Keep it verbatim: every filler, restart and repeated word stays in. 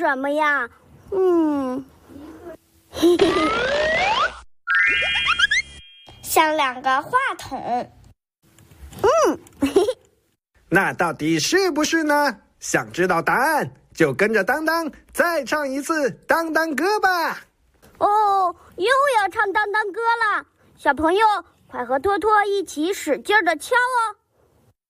什么呀？嗯，嘿嘿嘿，像两个话筒。嗯，嘿嘿。 那到底是不是呢？想知道答案，就跟着当当再唱一次当当歌吧。 哦，又要唱当当歌了，小朋友快和托托一起使劲的敲哦。